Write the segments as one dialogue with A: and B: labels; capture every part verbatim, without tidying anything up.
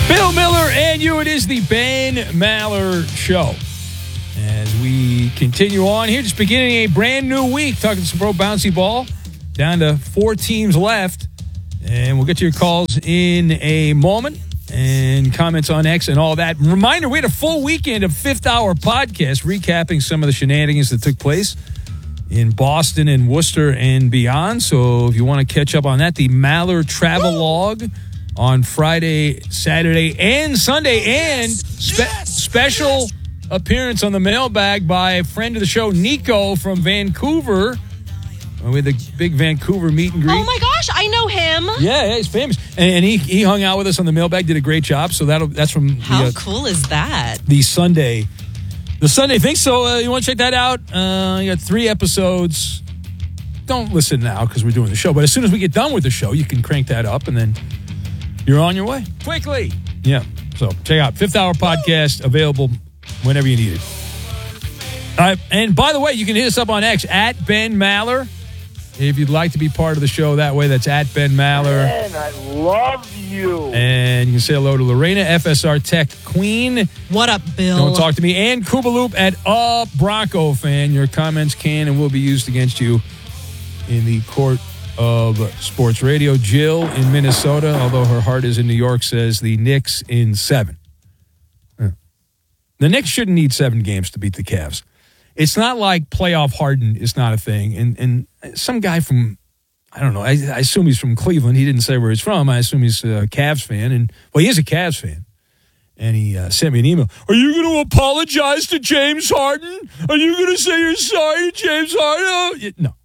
A: Bill Miller and you. It is the Ben Maller Show. As we continue on here, just beginning a brand new week, talking some pro bouncy ball. Down to four teams left. And we'll get to your calls in a moment and comments on X and all that. Reminder, we had a full weekend of Fifth Hour podcast recapping some of the shenanigans that took place in Boston and Worcester and beyond. So if you want to catch up on that, the Maller Travelogue on Friday, Saturday, and Sunday, and spe- special appearance on the mailbag by a friend of the show, Nico from Vancouver. We had the big Vancouver meet and greet.
B: Oh my gosh, I know him.
A: Yeah, yeah, he's famous, and, and he he hung out with us on the mailbag, did a great job. So that'll that's from
B: how
A: the, uh,
B: cool is that?
A: The Sunday, the Sunday thing. So uh, you want to check that out? Uh, you got three episodes. Don't listen now because we're doing the show, but as soon as we get done with the show, you can crank that up, and then you're on your way quickly. Yeah. So check out Fifth Hour Podcast, available whenever you need it. All right. And by the way, you can hit us up on X at Ben Maller if you'd like to be part of the show that way. That's at Ben Maller.
C: Ben, I love you.
A: And you can say hello to Lorena, F S R Tech Queen.
B: What up, Bill?
A: Don't talk to me. And Cuba Loop at a Bronco fan. Your comments can and will be used against you in the court of sports radio. Jill in Minnesota, although her heart is in New York, says the Knicks in seven. Yeah. The Knicks shouldn't need seven games to beat the Cavs. It's not like playoff hardened is not a thing. And and some guy from, I don't know, I, I assume he's from Cleveland. He didn't say where he's from. I assume he's a Cavs fan. And well, he is a Cavs fan. And he uh, sent me an email. Are you going to apologize to James Harden? Are you going to say you're sorry to James Harden? No.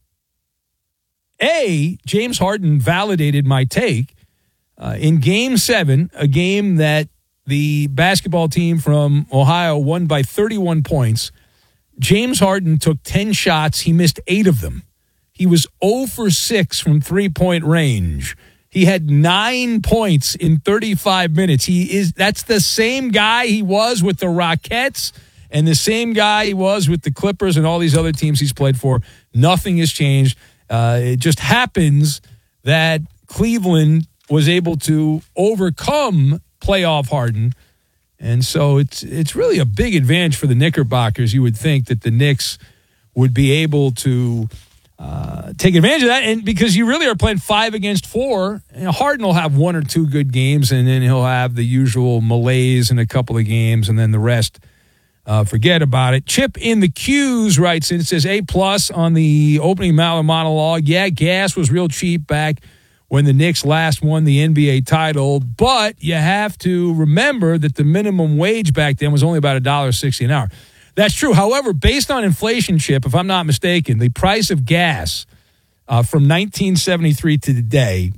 A: A, James Harden validated my take uh, in Game seven, a game that the basketball team from Ohio won by thirty-one points. James Harden took ten shots. He missed eight of them. He was zero for six from three-point range. He had nine points in thirty-five minutes. He is that's the same guy he was with the Rockettes and the same guy he was with the Clippers and all these other teams he's played for. Nothing has changed. Uh, it just happens that Cleveland was able to overcome playoff Harden. And so it's it's really a big advantage for the Knickerbockers. You would think that the Knicks would be able to uh, take advantage of that. And because you really are playing five against four, you know, Harden will have one or two good games, and then he'll have the usual malaise in a couple of games, and then the rest, Uh, forget about it. Chip in the Q's writes in, it says A plus on the opening Maller monologue. Yeah, gas was real cheap back when the Knicks last won the N B A title, but you have to remember that the minimum wage back then was only about one dollar sixty an hour. That's true. However, based on inflation, Chip, if I'm not mistaken, the price of gas uh, from nineteen seventy-three to today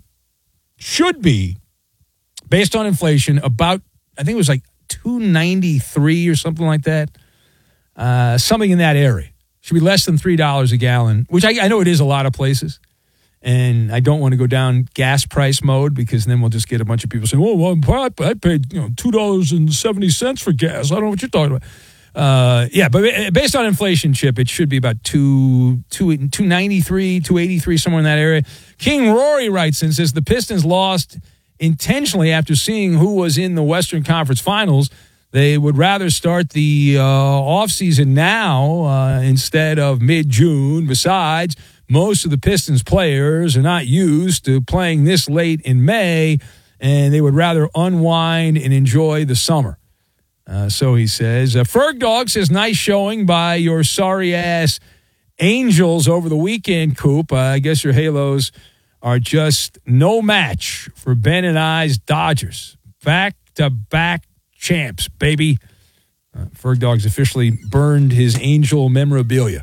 A: should be, based on inflation, about, I think it was like two ninety-three or something like that. Uh, something in that area. Should be less than three dollars a gallon, which I, I know it is a lot of places. And I don't want to go down gas price mode because then we'll just get a bunch of people saying, oh, well, I paid you know two dollars and seventy cents for gas. I don't know what you're talking about. Uh, yeah, but based on inflation, Chip, it should be about two, two, two ninety-three, two eighty-three, somewhere in that area. King Rory writes and says the Pistons lost intentionally after seeing who was in the Western Conference Finals. They would rather start the uh, offseason now uh, instead of mid-June. Besides, most of the Pistons players are not used to playing this late in May, and they would rather unwind and enjoy the summer. Uh, so he says. Uh, Ferg Dog says, nice showing by your sorry-ass Angels over the weekend, Coop. Uh, I guess your Halos are just no match for Ben and I's Dodgers. Back-to-back champs, baby. Uh, Ferg Dog's officially burned his Angel memorabilia.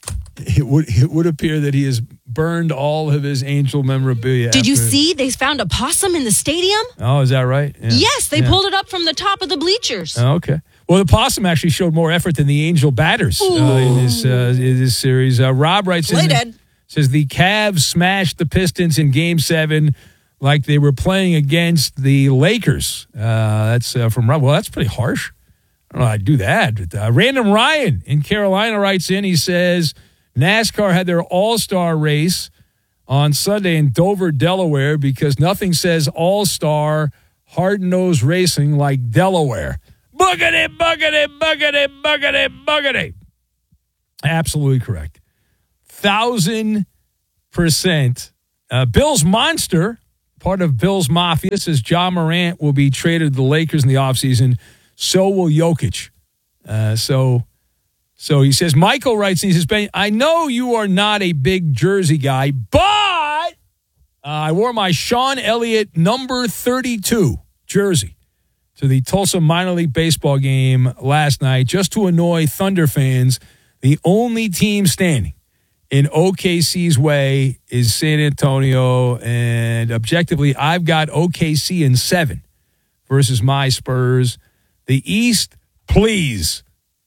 A: It would it would appear that he has burned all of his Angel memorabilia.
B: Did you
A: after...
B: see they found a possum in the stadium?
A: Oh, is that right? Yeah.
B: Yes, they
A: yeah.
B: pulled it up from the top of the bleachers.
A: Oh, okay. Well, the possum actually showed more effort than the Angel batters uh, in this uh, in this series. Uh, Rob writes in,
B: dead.
A: says the Cavs smashed the Pistons in Game Seven like they were playing against the Lakers. Uh, that's uh, from Rob. Well, that's pretty harsh. I don't know how to do that. But, uh, Random Ryan in Carolina writes in. He says NASCAR had their all-star race on Sunday in Dover, Delaware, because nothing says all-star hard-nosed racing like Delaware. Boogity, boogity, boogity, boogity, boogity. Absolutely correct. Thousand percent. Uh, Bills Monster, part of Bills Mafia, says John Morant will be traded to the Lakers in the offseason. So will Jokic. Uh, so, so he says, Michael writes, he says, Ben, I know you are not a big jersey guy, but uh, I wore my Sean Elliott number thirty-two jersey to the Tulsa minor league baseball game last night just to annoy Thunder fans. The only team standing in O K C's way is San Antonio, and objectively, I've got O K C in seven versus my Spurs. The East, please.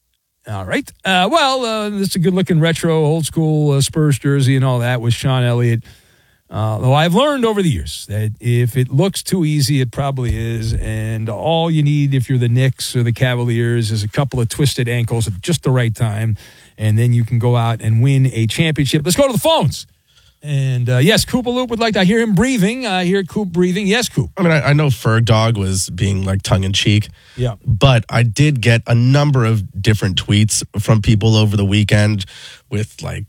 A: All right. Uh, well, uh, it's a good-looking retro, old-school uh, Spurs jersey and all that with Sean Elliott. Uh, though I've learned over the years that if it looks too easy, it probably is. And all you need if you're the Knicks or the Cavaliers is a couple of twisted ankles at just the right time, and then you can go out and win a championship. Let's go to the phones. And, uh, yes, Koopa Loop would like to I hear him breathing. I hear Coop breathing. Yes, Coop.
D: I mean, I, I know Ferg Dog was being, like, tongue-in-cheek.
A: Yeah.
D: But I did get a number of different tweets from people over the weekend with, like,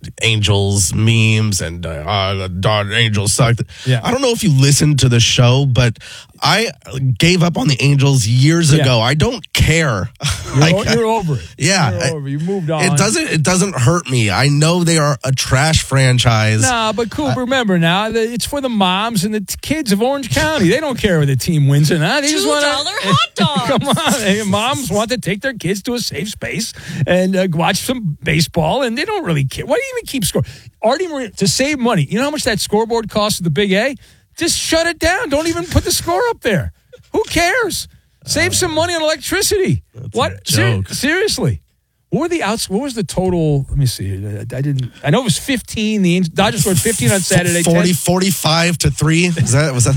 D: Angels memes and, uh, uh the Angels sucked.
A: Yeah.
D: I don't know if you listened to the show, but I gave up on the Angels years
A: Yeah.
D: ago. I don't care.
A: You're,
D: Like,
A: o- you're over it.
D: Yeah.
A: You're over it. You moved on.
D: It doesn't, it doesn't hurt me. I know they are a trash franchise.
A: No, but Coop, remember now, that it's for the moms and the t- kids of Orange County. They don't care whether the team wins or not. They just
B: Two
A: want
B: dollar hot dogs.
A: Come on, hey, moms want to take their kids to a safe space and uh, watch some baseball, and they don't really care. Why do you even keep score? Artie Maria, to save money, you know how much that scoreboard costs at the Big A? Just shut it down. Don't even put the score up there. Who cares? Save uh, some money on electricity. What? Ser- seriously. What were the outs? What was the total? Let me see. I didn't. I know it was fifteen. The Dodgers scored fifteen on Saturday.
D: forty, forty-five to three. Was that? Was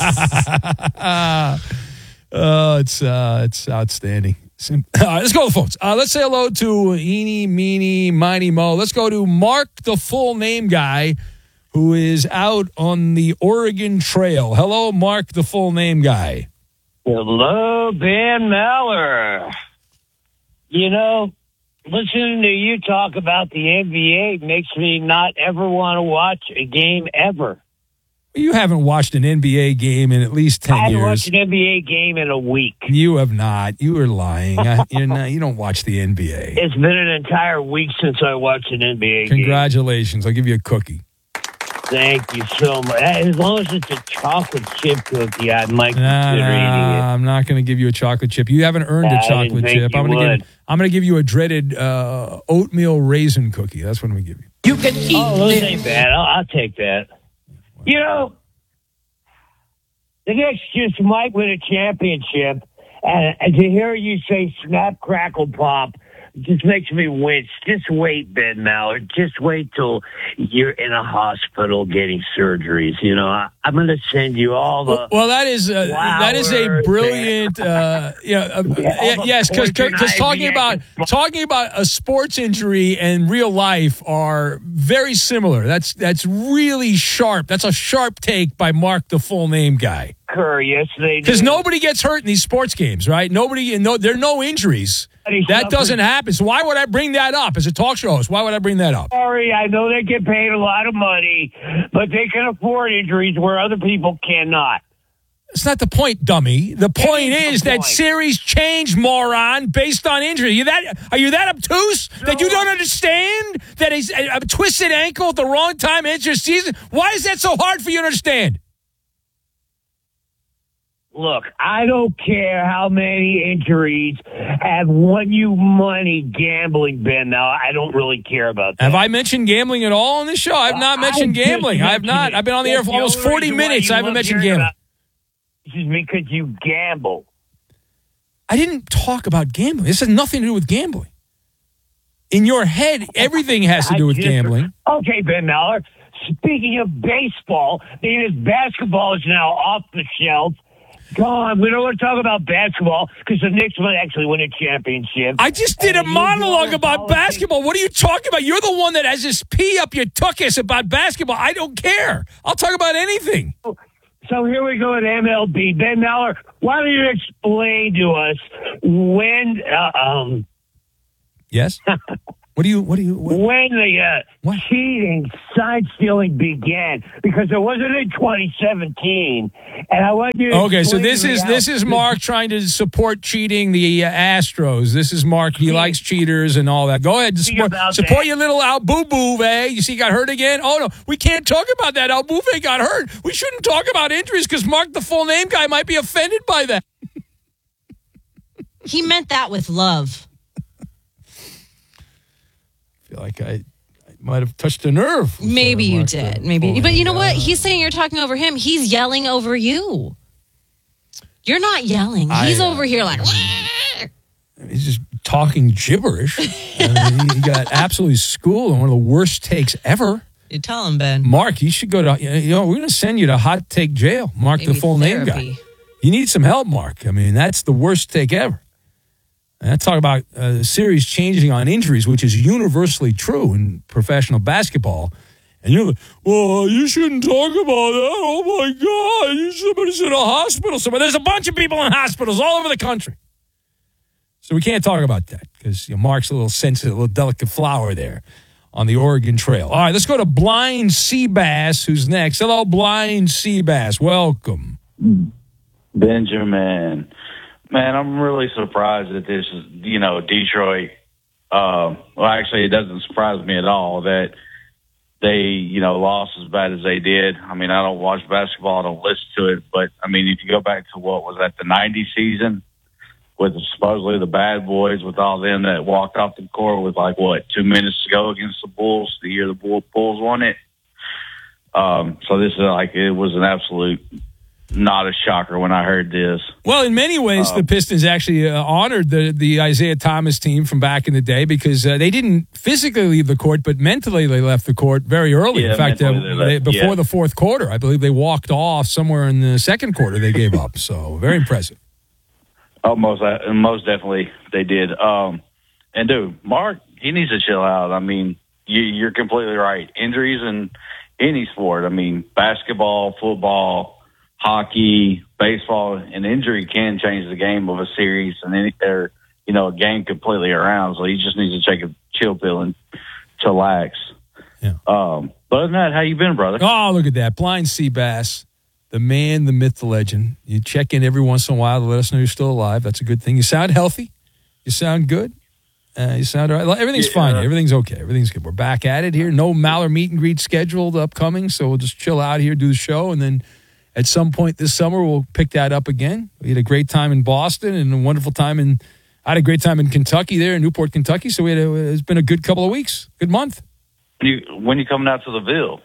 D: that?
A: Oh, it's uh, it's outstanding. All right, let's go to the phones. Uh, let's say hello to Eeny, Meeny, Miny, Mo. Let's go to Mark, the full name guy, who is out on the Oregon Trail. Hello, Mark, the full name guy.
C: Hello, Ben Maller. You know, listening to you talk about the N B A makes me not ever want to watch a game ever.
A: You haven't watched an N B A game in at least ten
C: I haven't
A: years.
C: watched an N B A game in a week.
A: You have not. You are lying. I, you're not. You don't watch the N B A.
C: It's been an entire week since I watched an N B A game.
A: Congratulations. I'll give you a cookie.
C: Thank you so much. As long as it's a chocolate chip cookie, I might
A: Nah,
C: consider eating it.
A: I'm not going to give you a chocolate chip. You haven't earned
C: I
A: a
C: didn't
A: chocolate
C: think
A: chip.
C: you
A: I'm going to
C: would.
A: give. I'm going to give you a dreaded uh, oatmeal raisin cookie. That's what I'm going to give you.
E: You can eat
C: Oh, those
E: this.
C: ain't bad. I'll, I'll take that. You know, the Knicks just might win a championship, and, and to hear you say snap, crackle, pop just makes me wince. Just wait, Ben Maller. Just wait till you're in a hospital getting surgeries. You know, I, I'm going to send you all the...
A: Well, that is uh, that is a
C: flowers
A: brilliant. Uh, yeah, uh,
C: Yeah,
A: yeah, yes, because
C: poison
A: talking
C: ivy
A: about
C: and-
A: talking about a sports injury and real life are very similar. That's that's really sharp. That's a sharp take by Mark, the full name guy.
C: Curry, yes, they do.
A: Because nobody gets hurt in these sports games, right? Nobody, no, there are no injuries. That doesn't happen. So why would I bring that up as a talk show host? Why would I bring that up?
C: Sorry, I know they get paid a lot of money, but they can afford injuries where other people cannot.
A: It's not the point, dummy. The point
C: is the
A: is that
C: point.
A: series change, moron, based on injury. You that are you that obtuse that you don't understand that a, a, a twisted ankle at the wrong time ends your season? Why is that so hard for you to understand?
C: Look, I don't care how many injuries have won you money gambling, Ben. Now, I don't really care about that.
A: Have I mentioned gambling at all on this show? I have not
C: I
A: mentioned
C: just
A: gambling. I have not.
C: mentioned it.
A: I've been on the air
C: That's
A: for
C: the
A: almost
C: only
A: forty
C: reason why
A: minutes.
C: you
A: I haven't
C: love
A: mentioned
C: hearing
A: gambling.
C: about This is because you gamble.
A: I didn't talk about gambling. This has nothing to do with gambling. In your head, everything has to do with
C: I just-
A: gambling.
C: Okay, Ben Maller. Speaking of baseball, because basketball is now off the shelf. Gone. We don't want to talk about basketball because the Knicks might actually win a championship.
A: I just did a
C: And you
A: monologue
C: know
A: about
C: politics-
A: basketball. What are you talking about? You're the one that has this pee up your tuchus about basketball. I don't care. I'll talk about anything.
C: So here we go at M L B. Ben Maller, why don't you explain to us when uh, um
A: Yes. What do you? What do you? What?
C: when the uh,
A: What?
C: cheating, sign stealing began? Because it wasn't in twenty seventeen, and I want you. To
A: Okay, so
C: explain
A: this
C: to me
A: is
C: how-
A: this is Mark trying to support cheating the uh, Astros. This is Mark. He likes cheaters and all that. Go ahead, support,
C: about
A: support
C: that.
A: your little Albubuve. Eh? You see, he got hurt again. Oh no, we can't talk about that. Albubuve got hurt. We shouldn't talk about injuries because Mark, the full name guy, might be offended by that.
B: He meant that with love.
A: I feel like I, I might have touched a nerve. with,
B: Maybe
A: uh,
B: you
A: Mark,
B: did.
A: the
B: Maybe.
A: full
B: But you
A: name
B: know what?
A: guy.
B: He's saying you're talking over him. He's yelling over you. You're not yelling. He's
A: I, uh,
B: over here like,
A: He's just talking gibberish. I mean, he got absolutely schooled on one of the worst takes ever.
B: you tell him, Ben.
A: Mark, you should go to, you know, we're going to send you to hot take jail. Mark,
B: Maybe
A: the full name
B: therapy.
A: guy. You need some help, Mark. I mean, that's the worst take ever. And I talk about uh, series changing on injuries, which is universally true in professional basketball. And you're like, well, you shouldn't talk about that. Oh, my God. You somebody's in a hospital somewhere. There's a bunch of people in hospitals all over the country. So we can't talk about that because you know, Mark's a little sensitive, a little delicate flower there on the Oregon Trail. All right, let's go to Blind Seabass, who's next. Hello, Blind Seabass. Welcome.
E: Benjamin. Man, I'm really surprised that this is, you know, Detroit. Uh, well, actually, it doesn't surprise me at all that they, you know, lost as bad as they did. I mean, I don't watch basketball, I don't listen to it, but, I mean, if you go back to what was that, the nineties season with supposedly the bad boys, with all them that walked off the court with, like, what, two minutes to go against the Bulls, the year the Bull, Bulls won it. Um, so this is like, it was an absolute not a shocker when I heard this.
A: Well, in many ways,
E: Um,
A: the Pistons actually uh, honored the, the Isaiah Thomas team from back in the day because uh, they didn't physically leave the court, but mentally they left the court very early.
E: Yeah,
A: in fact, uh,
E: mentally they left,
A: they, before
E: yeah.
A: the fourth quarter, I believe they walked off somewhere in the second quarter. They gave up. So very impressive.
E: Oh, most, uh, most definitely they did. Um, and, dude, Mark, he needs to chill out. I mean, you, you're completely right. Injuries in any sport, I mean, basketball, football, hockey, baseball, an injury can change the game of a series and any, or, you know, a game completely around. So he just needs to take a chill pill and chillax.
A: Yeah.
E: Um, but other than that, how you been, brother?
A: Oh, look at that. Blind Seabass, the man, the myth, the legend. You check in every once in a while to let us know you're still alive. That's a good thing. You sound healthy. You sound good. Uh, you sound all right. Everything's
E: Yeah.
A: fine. Everything's okay. Everything's good. We're back at it here. No Maller meet and greet scheduled upcoming, so we'll just chill out here, do the show, and then at some point this summer we'll pick that up again. We had a great time in Boston and a wonderful time in. I had a great time in Kentucky there in Newport, Kentucky. So we had a, it's been a good couple of weeks, good month.
E: When you, when you coming out to the Ville?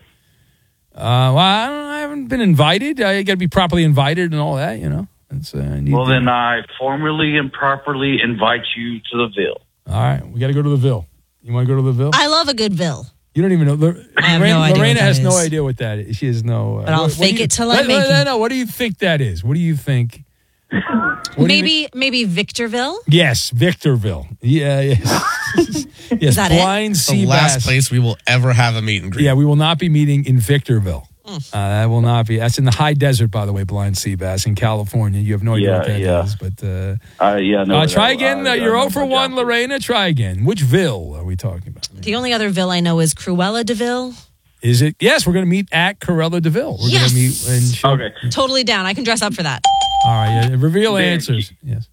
A: Uh, well, I, don't, I haven't been invited. I got to be properly invited and all that, you know. It's, uh, I need
E: Well,
A: to-
E: then I formally and properly invite you to the Ville.
A: All right, we got to go to the Ville. You want to go to the Ville?
B: I love a good Ville.
A: You don't even know. Lor-
B: I have
A: Lorena,
B: no idea
A: Lorena
B: what that
A: has no
B: is.
A: idea what that is. She has no. Uh,
B: But I'll
A: what- what
B: fake
A: do you-
B: it till I
A: no,
B: make
A: no,
B: it.
A: No, what do you think that is? What do you think? What do you
B: Maybe maybe Victorville.
A: think? Yes, Victorville. Yeah, yes. yes,
B: that it?
A: Blind
D: The
A: Sea
D: last
A: Bass.
D: place we will ever have a meet and greet.
A: Yeah, we will not be meeting in Victorville.
B: Mm.
A: Uh, that will not be. That's in the high desert, by the way, Blind Sea Bass in California. You have no idea
E: Yeah,
A: what that
E: yeah.
A: is, but uh,
E: Uh, yeah, no.
A: uh, try again.
E: Uh,
A: Uh,
E: yeah,
A: you're
E: no,
A: zero for
E: no
A: one,
E: doubt.
A: Lorena. Try again. Which Ville are we talking about?
B: The only other Ville I know is Cruella de Ville.
A: Is it? Yes, we're going to meet at Corella Deville. We're
B: Yes.
A: going to meet and she'll-
E: Okay.
B: Totally down. I can dress up for that.
A: All right, yeah, reveal
E: There-
A: answers. Yes,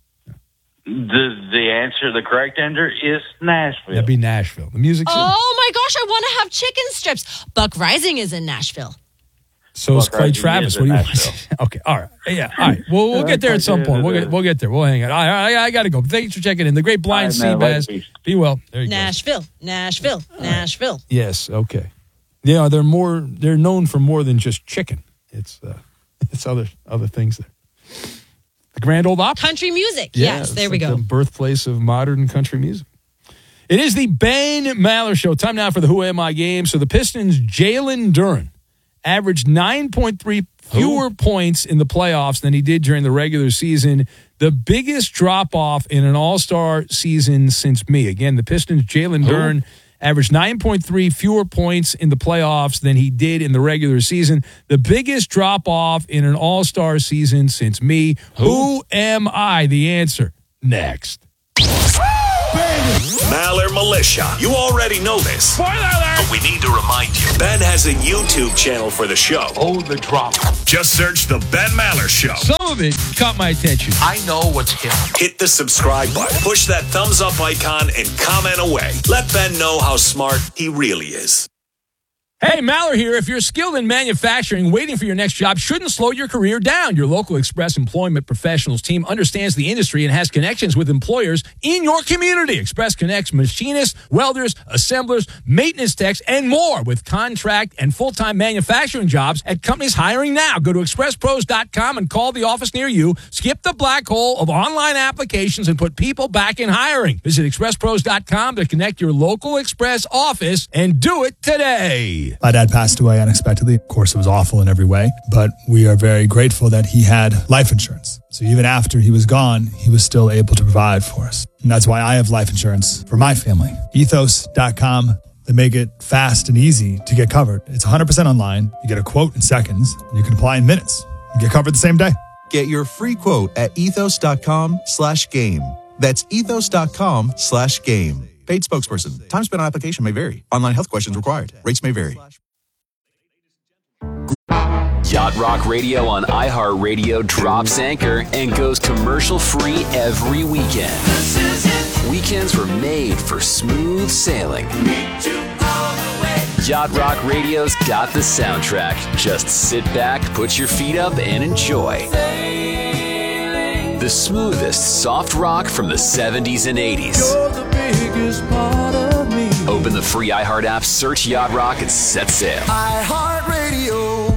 E: The the answer, the correct answer is Nashville.
A: that'd be Nashville. The music.
B: Oh my gosh, I want to have chicken strips. Buck Rising is in Nashville.
A: So is
E: Buck
A: Clay
E: Rising
A: Travis.
E: is
A: What do
E: in
A: you want?
E: Nashville.
A: Okay, all right, yeah, all right. Well, we'll get there at some point. We'll get we'll get there. We'll hang on. All right, I, I got to go. Thanks for checking in. The Great Blind
E: All right, man.
A: Seabass.
E: Later, peace.
A: Be well. There you go.
B: Nashville, Nashville, Nashville.
A: Yes. Okay. Yeah, they're more. They're known for more than just chicken. It's uh, it's other other things there. The Grand Old Opry.
B: Country music.
A: Yeah,
B: yes,
A: it's
B: there we
A: like
B: go.
A: The birthplace of modern country music. It is the Ben Maller Show. Time now for the Who Am I game. So the Pistons' Jalen Duren averaged nine point three fewer points in the playoffs than he did during the regular season. The biggest drop-off in an all-star season since me. Again, the Pistons' Jalen Duren averaged nine point three fewer points in the playoffs than he did in the regular season. The biggest drop-off in an all-star season since me. Who, Who am I? The answer next.
F: Maller Militia. You already know this.
A: Spoiler alert!
F: But we need to remind you. Ben has a YouTube channel for the show.
G: Oh, the drop.
F: Just search The Ben Maller Show.
A: Some of it caught my attention.
G: I know what's hip.
F: Hit the subscribe button. Push that thumbs up icon and comment away. Let Ben know how smart he really is.
A: Hey, Maller here. If you're skilled in manufacturing, waiting for your next job shouldn't slow your career down. Your local Express Employment Professionals team understands the industry and has connections with employers in your community. Express connects machinists, welders, assemblers, maintenance techs, and more with contract and full-time manufacturing jobs at companies hiring now. Go to express pros dot com and call the office near you. Skip the black hole of online applications and put people back in hiring. Visit express pros dot com to connect your local Express office and do it today.
H: My dad passed away unexpectedly. Of course, it was awful in every way, but we are very grateful that he had life insurance. So even after he was gone, he was still able to provide for us. And that's why I have life insurance for my family. ethos dot com. They make it fast and easy to get covered. It's one hundred percent online. You get a quote in seconds, and you can apply in minutes. You get covered the same day.
I: Get your free quote at ethos dot com slash game. That's ethos dot com slash game. Paid spokesperson. Time spent on application may vary. Online health questions required. Rates may vary.
J: Yacht Rock Radio on iHeartRadio drops anchor and goes commercial-free every weekend. Weekends were made for smooth sailing. Yacht Rock Radio's got the soundtrack. Just sit back, put your feet up, and enjoy. The smoothest soft rock from the seventies and eighties. You're the biggest part of me. Open the free iHeart app, search Yacht Rock, and set sail.
K: iHeartRadio.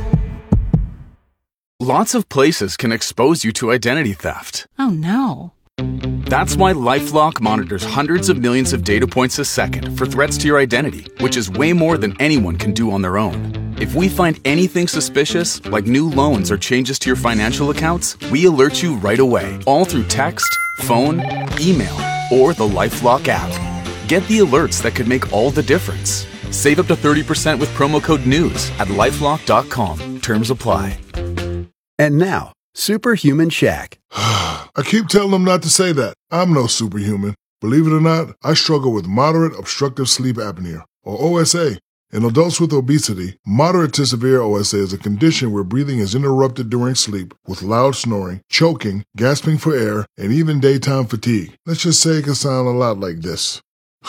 K: Lots of places can expose you to identity theft.
B: Oh, no.
K: That's why LifeLock monitors hundreds of millions of data points a second for threats to your identity, which is way more than anyone can do on their own. If we find anything suspicious, like new loans or changes to your financial accounts, we alert you right away, all through text, phone, email, or the LifeLock app. Get the alerts that could make all the difference. Save up to thirty percent with promo code NEWS at lifelock dot com. Terms apply.
L: And now, Superhuman Shaq.
M: I keep telling them not to say that. I'm no superhuman. Believe it or not, I struggle with moderate obstructive sleep apnea, or O S A. In adults with obesity, moderate to severe O S A is a condition where breathing is interrupted during sleep with loud snoring, choking, gasping for air, and even daytime fatigue. Let's just say it can sound a lot like this.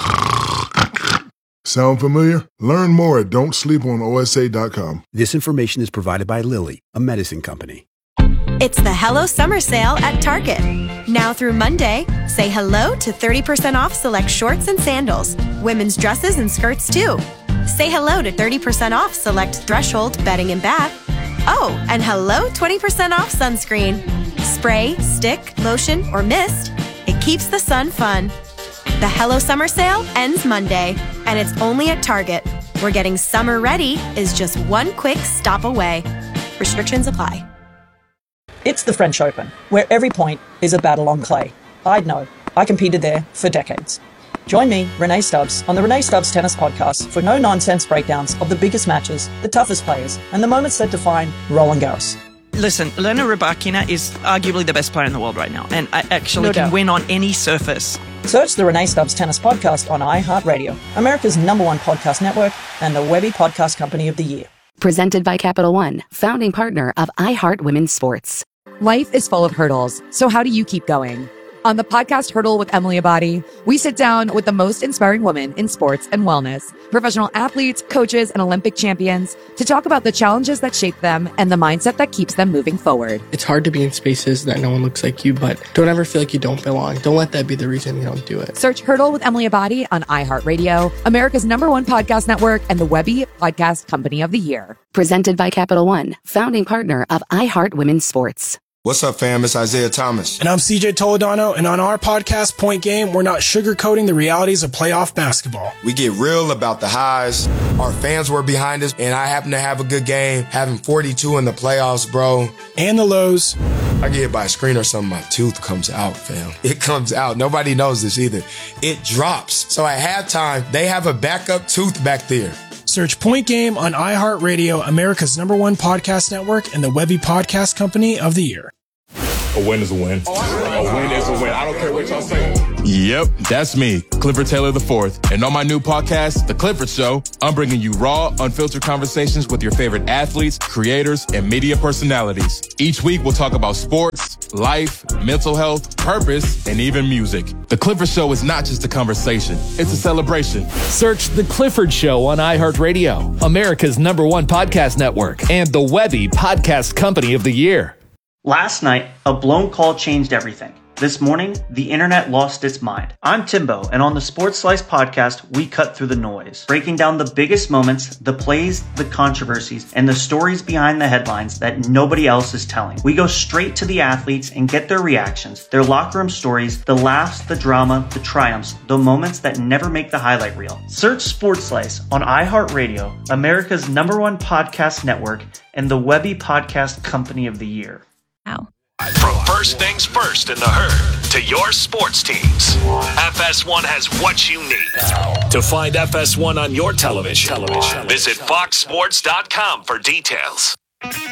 M: Sound familiar? Learn more at don't sleep on O S A dot com.
L: This information is provided by Lilly, a medicine company.
N: It's the Hello Summer Sale at Target. Now through Monday, say hello to thirty percent off select shorts and sandals, women's dresses and skirts too. Say hello to thirty percent off select Threshold bedding and bath. Oh, and hello twenty percent off sunscreen. Spray, stick, lotion, or mist. It keeps the sun fun. The Hello Summer Sale ends Monday, and it's only at Target, where getting summer ready is just one quick stop away. Restrictions apply.
O: It's the French Open, where every point is a battle on clay. I'd know. I competed there for decades. Join me, Renee Stubbs, on the Renee Stubbs Tennis Podcast for no-nonsense breakdowns of the biggest matches, the toughest players, and the moments that define Roland Garros.
P: Listen, Elena Rybakina is arguably the best player in the world right now, and I actually
O: No
P: can
O: doubt.
P: win on any surface.
O: Search the Renee Stubbs Tennis Podcast on iHeartRadio, America's number one podcast network, and the Webby Podcast Company of the Year.
Q: Presented by Capital One, founding partner of iHeart Women's Sports.
R: Life is full of hurdles, so how do you keep going? On the podcast Hurdle with Emily Abadi, we sit down with the most inspiring women in sports and wellness, professional athletes, coaches, and Olympic champions to talk about the challenges that shape them and the mindset that keeps them moving forward.
S: It's hard to be in spaces that no one looks like you, but don't ever feel like you don't belong. Don't let that be the reason you don't do it.
R: Search Hurdle with Emily Abadi on iHeartRadio, America's number one podcast network, and the Webby Podcast Company of the Year.
Q: Presented by Capital One, founding partner of iHeart Women's Sports.
T: What's up, fam? It's Isaiah Thomas.
U: And I'm C J Toledano, and on our podcast, Point Game, we're not sugarcoating the realities of playoff basketball.
T: We get real about the highs. Our fans were behind us, and I happen to have a good game, having forty-two in the playoffs, bro.
U: And the lows.
T: I get hit by a screen or something, my tooth comes out, fam. It comes out. Nobody knows this either. It drops. So at halftime, they have a backup tooth back there.
U: Search Point Game on iHeartRadio, America's number one podcast network, and the Webby Podcast Company of the Year.
G: A win is a win. A win is a win. I don't care what y'all say. Yep, that's me, Clifford Taylor the fourth. And on my new podcast, The Clifford Show, I'm bringing you raw, unfiltered conversations with your favorite athletes, creators, and media personalities. Each week, we'll talk about sports, life, mental health, purpose, and even music. The Clifford Show is not just a conversation, it's a celebration.
V: Search The Clifford Show on iHeartRadio, America's number one podcast network, and the Webby Podcast Company of the Year.
W: Last night, a blown call changed everything. This morning, the internet lost its mind. I'm Timbo, and on the Sports Slice podcast, we cut through the noise, breaking down the biggest moments, the plays, the controversies, and the stories behind the headlines that nobody else is telling. We go straight to the athletes and get their reactions, their locker room stories, the laughs, the drama, the triumphs, the moments that never make the highlight reel. Search Sports Slice on iHeartRadio, America's number one podcast network, and the Webby Podcast Company of the Year.
B: Wow.
F: From first things first in the herd to your sports teams, F S one has what you need. To find F S one on your television, television. Visit fox sports dot com for details.